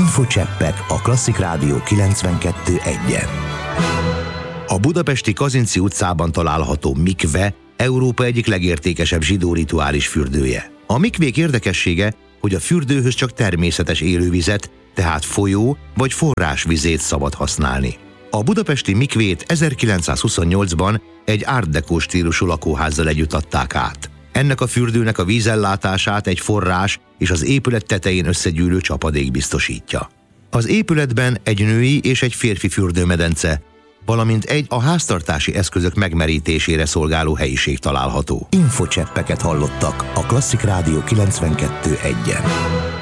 Infocseppek a Klasszik Rádió 92.1-en. A budapesti Kazinczy utcában található mikve Európa egyik legértékesebb zsidó rituális fürdője. A mikvék érdekessége, hogy a fürdőhöz csak természetes élővizet, tehát folyó vagy forrásvizét szabad használni. A budapesti mikvét 1928-ban egy art deco stílusú lakóházzal együtt adták át. Ennek a fürdőnek a vízellátását egy forrás és az épület tetején összegyűlő csapadék biztosítja. Az épületben egy női és egy férfi fürdőmedence, valamint egy a háztartási eszközök megmerítésére szolgáló helyiség található. Infocseppeket hallottak a Klasszik Rádió 92.1-en.